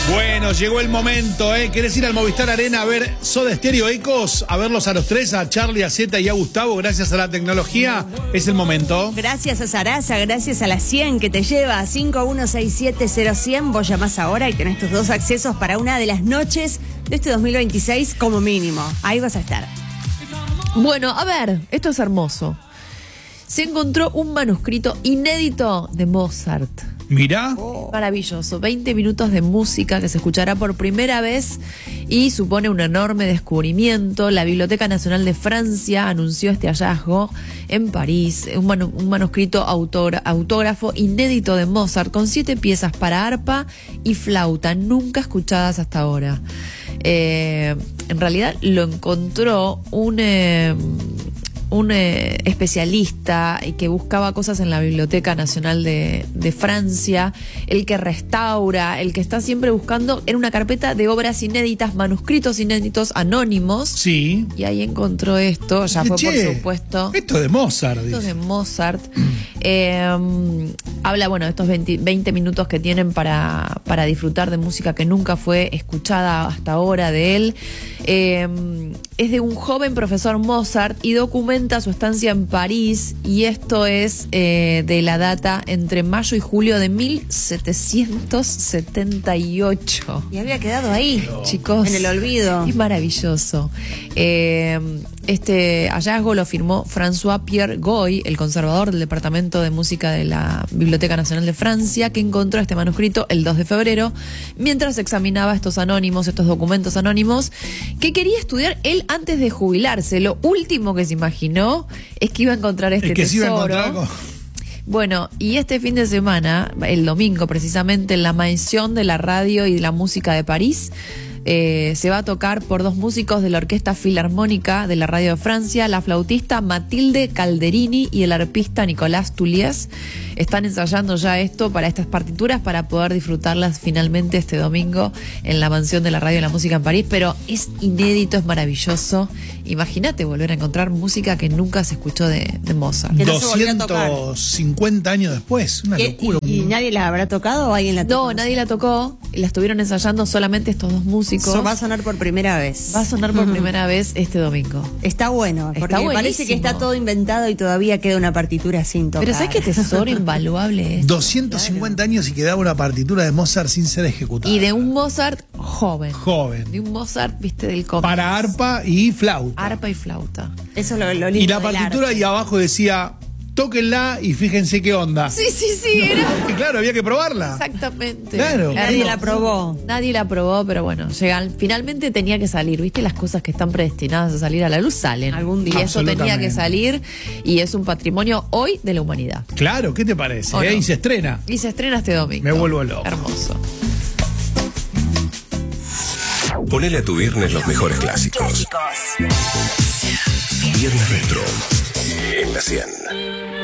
Bueno, llegó el momento, ¿eh? ¿Querés ir al Movistar Arena a ver Soda Stereo Ecos? A verlos a los tres, a Charlie, a Zeta y a Gustavo, gracias a la tecnología. Es el momento. Gracias a Sarasa, gracias a la 100 que te lleva a 51670100. Vos llamás ahora y tenés tus 2 accesos para una de las noches de este 2026 como mínimo. Ahí vas a estar. Bueno, a ver, esto es hermoso. Se encontró un manuscrito inédito de Mozart. Mirá. Maravilloso, 20 minutos de música que se escuchará por primera vez y supone un enorme descubrimiento. La Biblioteca Nacional de Francia anunció este hallazgo en París, un manuscrito autógrafo inédito de Mozart con 7 piezas para arpa y flauta, nunca escuchadas hasta ahora. En realidad lo encontró un especialista que buscaba cosas en la Biblioteca Nacional de Francia, el que restaura, el que está siempre buscando en una carpeta de obras inéditas, manuscritos inéditos anónimos. Sí. Y ahí encontró esto, ya fue por supuesto. Esto es de Mozart. Esto es de Mozart. Habla, bueno, de estos 20 minutos que tienen para disfrutar de música que nunca fue escuchada hasta ahora de él. Es de un joven profesor Mozart y documenta su estancia en París, y esto es de la data entre mayo y julio de 1778. Y había quedado ahí, chicos, en el olvido. Es maravilloso. Este hallazgo lo firmó François Pierre Goy, el conservador del Departamento de Música de la Biblioteca Nacional de Francia, que encontró este manuscrito el 2 de febrero, mientras examinaba estos documentos anónimos, que quería estudiar él antes de jubilarse. Lo último que se imaginó es que iba a encontrar este tesoro. Se iba a encontrar con... Bueno, y este fin de semana, el domingo precisamente, en la Mansión de la Radio y de la Música de París, se va a tocar por 2 músicos de la Orquesta Filarmónica de la Radio de Francia, la flautista Matilde Calderini y el arpista Nicolas Toulies. Están ensayando ya esto para estas partituras para poder disfrutarlas finalmente este domingo en la Mansión de la Radio y la Música en París, pero es inédito, es maravilloso. Imagínate volver a encontrar música que nunca se escuchó de Mozart. Que no 250 años después, una locura. ¿Y nadie la habrá tocado o alguien la tocó? No, nadie la tocó, la estuvieron ensayando solamente estos 2 músicos. Va a sonar por primera vez. Va a sonar por primera vez este domingo. Está bueno, porque me parece que está todo inventado y todavía queda una partitura sin tocar. Pero ¿sabes qué tesoro invaluable es? 250 años y quedaba una partitura de Mozart sin ser ejecutada. Y de un Mozart joven. De un Mozart, viste, del comienzo. Para arpa y flauta. Arpa y flauta. Eso es lo lindo. Y la partitura ahí abajo decía... Tóquenla y fíjense qué onda. Sí, era. Y claro, había que probarla. Exactamente. Claro. Nadie la probó. Nadie la probó, pero bueno, finalmente tenía que salir. ¿Viste? Las cosas que están predestinadas a salir a la luz salen. Algún día. Y eso tenía que salir, y es un patrimonio hoy de la humanidad. Claro, ¿qué te parece? No? Y se estrena. Y se estrena este domingo. Me vuelvo loco. Hermoso. Ponele a tu viernes los mejores clásicos. Viernes Retro en la 100.